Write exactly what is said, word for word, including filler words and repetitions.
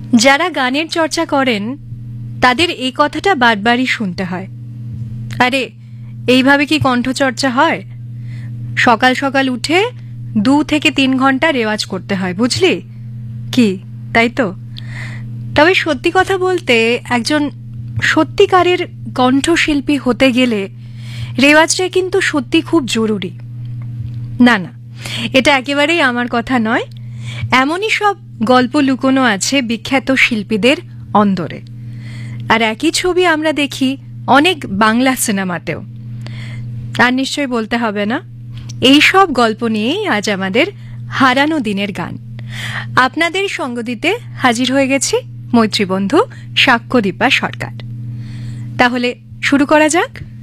যারা গানের চর্চা করেন তাদের এই কথাটা বারবারই শুনতে হয়, আরে এইভাবে কি কণ্ঠচর্চা হয়? সকাল সকাল উঠে দু থেকে তিন ঘন্টা রেওয়াজ করতে হয়, বুঝলি কি? তাই তো। তবে সত্যি কথা বলতে একজন সত্যিকারের কণ্ঠশিল্পী হতে গেলে রেওয়াজটা কিন্তু সত্যি খুব জরুরি। না না, এটা একেবারেই আমার কথা নয়, এমনই সব গল্প লুকোনো আছে বিখ্যাত শিল্পীদের অন্দরে। আর একই ছবি আমরা দেখি অনেক বাংলা সিনেমাতেও। আর নিশ্চয়ই বলতে হবে না, এই সব গল্প নিয়েই আজ আমাদের হারানো দিনের গান। আপনাদের সঙ্গ দিতে হাজির হয়ে গেছি মৈত্রী বন্ধু সাক্ষ্যদীপা সরকার। তাহলে শুরু করা যাক।